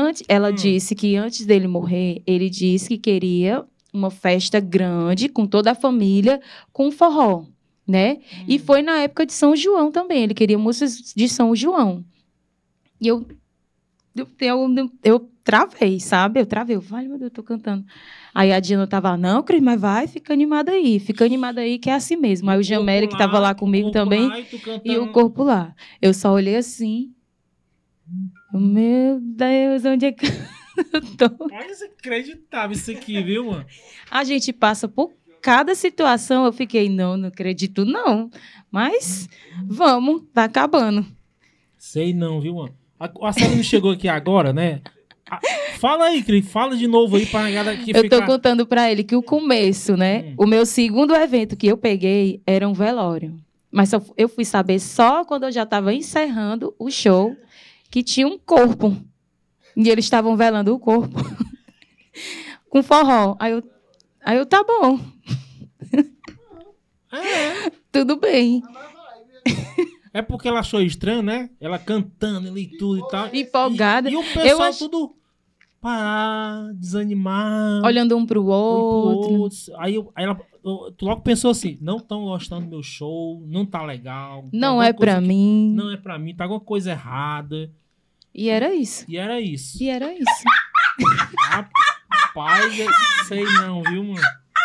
ela disse que antes dele morrer, ele disse que queria uma festa grande, com toda a família, com forró, né? E foi na época de São João também. Ele queria músicas de São João. E eu travei, sabe? Eu travei. Vale, meu Deus, eu tô cantando. Aí a Diana tava, não, Cris, mas vai, fica animada aí, que é assim mesmo. Aí o Jameli, que tava lá comigo também, e o corpo lá. Eu só olhei assim. Meu Deus, onde é que eu tô? Olha, inacreditável isso aqui, viu, mano? A gente passa por cada situação, eu fiquei, não acredito, não. Mas, vamos, tá acabando. Sei não, viu, mano? A Celina chegou aqui agora, né? Fala aí, Cris, fala de novo aí pra galera que Eu tô contando pra ele que o começo, né? O meu segundo evento que eu peguei era um velório. Mas eu fui saber só quando eu já estava encerrando o show que tinha um corpo. E eles estavam velando o corpo com forró. Aí eu tá bom. Tudo bem. É porque ela achou estranho, né? Ela cantando ali e tudo e tal. Empolgada. E o pessoal tudo parar, desanimar. Olhando um pro outro. Aí tu logo pensou assim, não estão gostando do meu show, não tá legal. Não é pra mim. Não é pra mim, tá alguma coisa errada. E era isso. Rapaz, sei não, viu, mano?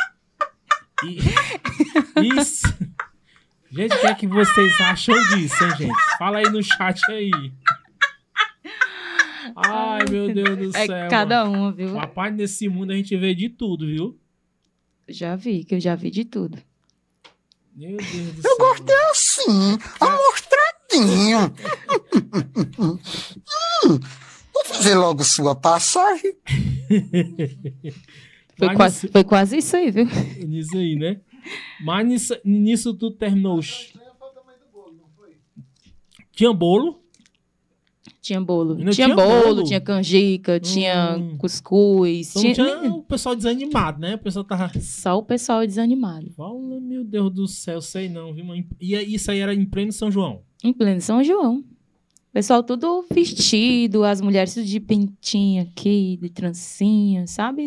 Isso. Gente, o que é que vocês acham disso, hein, gente? Fala aí no chat aí. Ai, meu Deus do céu. É cada uma, viu? Rapaz, nesse mundo a gente vê de tudo, viu? Eu já vi de tudo. Meu Deus do céu. Eu gostei assim, amostradinho. Vou fazer logo sua passagem. Foi quase isso aí, viu? Nisso aí, né? Mas nisso tu terminou. Tinha bolo? Tinha bolo. Não tinha bolo, tinha canjica, tinha cuscuz. Então tinha o pessoal desanimado, né? O pessoal tava... Só o pessoal desanimado. Fala, meu Deus do céu, sei não, viu? E isso aí era em pleno São João? Em pleno São João. O pessoal tudo vestido, as mulheres tudo de pentinha aqui, de trancinha, sabe?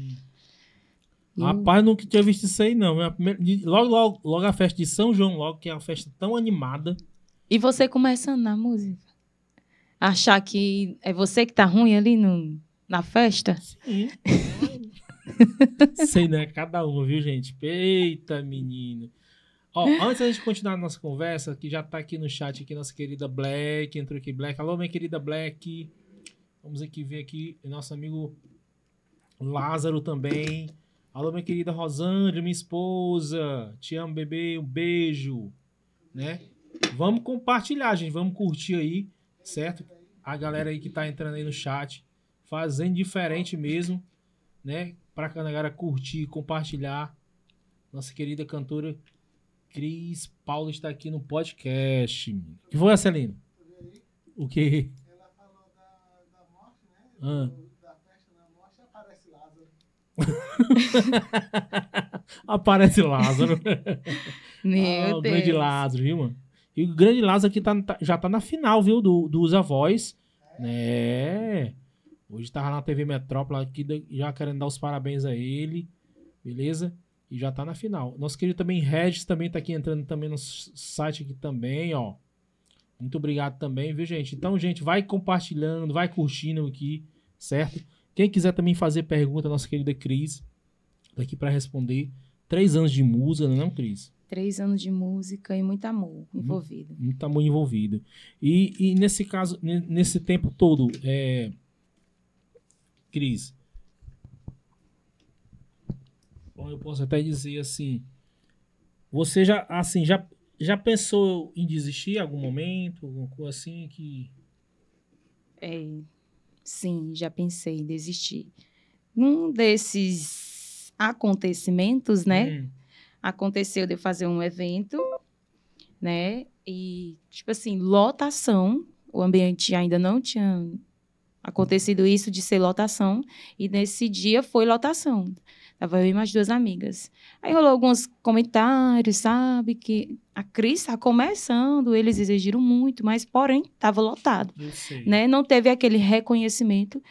Rapaz, nunca tinha visto isso aí, não. Logo a festa de São João, logo que é uma festa tão animada. E você começando na música? Achar que é você que tá ruim ali na festa? Sim. Sei, né? Cada um, viu, gente? Eita, menino. Ó, antes da gente continuar a nossa conversa, que já tá aqui no chat, aqui, nossa querida Black, entrou aqui, Black. Alô, minha querida Black. Vamos aqui ver aqui, nosso amigo Lázaro também. Alô, minha querida Rosângela, minha esposa. Te amo, bebê. Um beijo. Né? Vamos compartilhar, gente. Vamos curtir aí, certo? A galera aí que tá entrando aí no chat, fazendo diferente mesmo, né? Pra a galera curtir, compartilhar. Nossa querida cantora Cris Paula está aqui no podcast. O que foi, Celina? O quê? Ela falou da morte, né? Da festa da morte, aparece Lázaro. Aparece Lázaro. Meu o Deus. grande Lázaro, viu, mano? E o grande Lázaro aqui já tá na final, viu? Do Usa Voz. Né? Hoje tava na TV Metrópole aqui, já querendo dar os parabéns a ele. Beleza? E já tá na final. Nosso querido também Regis também tá aqui entrando também no site aqui também, ó. Muito obrigado também, viu, gente? Então, gente, vai compartilhando, vai curtindo aqui, certo? Quem quiser também fazer pergunta, nossa querida Cris, tá aqui para responder. 3 anos de música, não é, Cris? 3 anos de música e muito amor envolvido. Muito amor envolvido. E nesse caso, nesse tempo todo, Cris, bom, eu posso até dizer assim, você já pensou em desistir em algum momento, alguma coisa assim que... Sim, já pensei em desistir. Num desses acontecimentos, né? Aconteceu de eu fazer um evento, né? E, tipo assim, lotação. O ambiente ainda não tinha acontecido isso de ser lotação. E nesse dia foi lotação. Tava eu e mais 2 amigas. Aí rolou alguns comentários, sabe? Que a Cris está começando, eles exigiram muito, mas, porém, estava lotado. Eu sei. Né? Não teve aquele reconhecimento